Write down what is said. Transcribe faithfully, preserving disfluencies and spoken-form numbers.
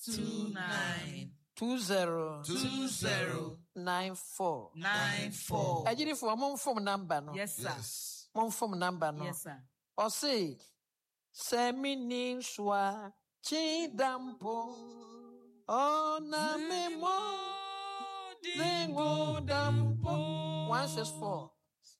two nine two zero two zero nine four nine four. Ejiri for mom phone number no. Yes, sir. Yes. Mom phone number no. Yes, sir. Or say semi ninswa chidampo ona memo dingo dampo one six four